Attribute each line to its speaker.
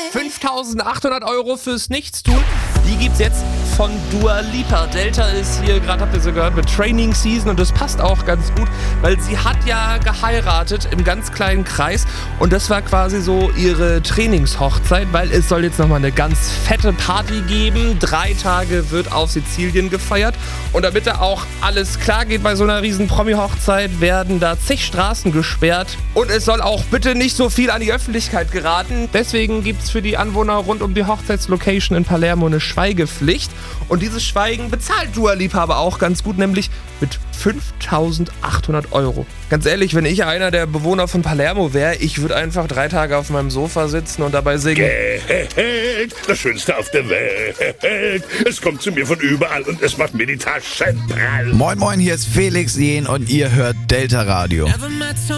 Speaker 1: 5.800 € fürs Nichtstun. Die gibt's jetzt von Dua Lipa. Delta ist hier, gerade habt ihr so gehört, mit Training Season und das passt auch ganz gut, weil sie hat ja geheiratet im ganz kleinen Kreis und das war quasi so ihre Trainingshochzeit, weil es soll jetzt nochmal eine ganz fette Party geben. 3 Tage wird auf Sizilien gefeiert und damit da auch alles klar geht bei so einer riesen Promi-Hochzeit, werden da zig Straßen gesperrt und es soll auch bitte nicht so viel an die Öffentlichkeit geraten. Deswegen gibt's für die Anwohner rund um die Hochzeitslocation in Palermo eine Schweigepflicht. Und dieses Schweigen bezahlt Dua Lipa aber auch ganz gut, nämlich mit 5.800 €. Ganz ehrlich, wenn ich einer der Bewohner von Palermo wäre, ich würde einfach 3 Tage auf meinem Sofa sitzen und dabei singen.
Speaker 2: Geld, das Schönste auf der Welt. Es kommt zu mir von überall und es macht mir die Taschen prall.
Speaker 3: Moin moin, hier ist Felix Jähn und ihr hört Delta Radio.